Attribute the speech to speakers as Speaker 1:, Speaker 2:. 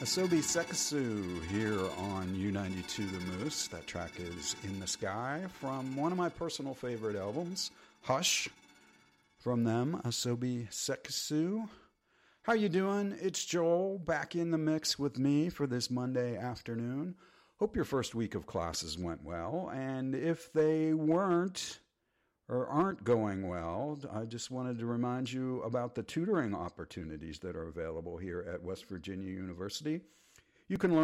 Speaker 1: Asobi Seksu here on U92 The Moose. That track is In the Sky from one of my personal favorite albums, Hush. From them, Asobi Seksu. How you doing? It's Joel back in the mix with me for this Monday afternoon. Hope your first week of classes went well, and if they weren't or aren't going well, I just wanted to remind you about the tutoring opportunities that are available here at West Virginia University. You can learn